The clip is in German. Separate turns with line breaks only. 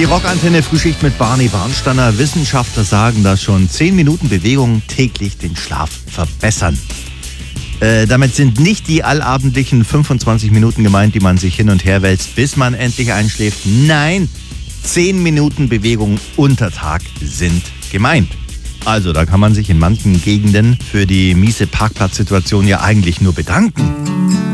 Die Rockantenne Frühschicht mit Barney Barnsteiner. Wissenschaftler sagen, dass schon 10 Minuten Bewegung täglich den Schlaf verbessern. Damit sind nicht die allabendlichen 25 Minuten gemeint, die man sich hin und her wälzt, bis man endlich einschläft. Nein, 10 Minuten Bewegung unter Tag sind gemeint. Also da kann man sich in manchen Gegenden für die miese Parkplatzsituation ja eigentlich nur bedanken.